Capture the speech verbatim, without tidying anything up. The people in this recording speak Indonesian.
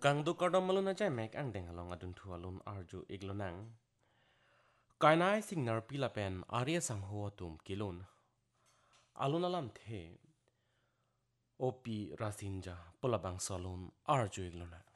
Kang du kordom malun na jay mek ang deng halong adun tu alun arju iglunang. Kainai signar pila pen arya sang huwa tum kilun. Alun alam the. Opi rasinja pulabang salun arju iglunang.